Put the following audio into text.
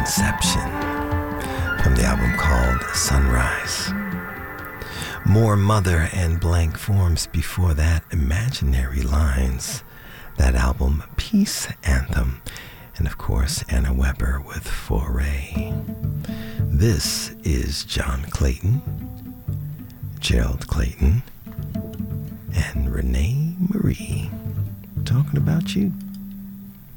Conception from the album called Sunrise. More Mother and Blank Forms before that, Imaginary Lines, that album Peace Anthem, and of course Anna Weber with Foray. This is John Clayton, Gerald Clayton, and Renee Marie talking about you.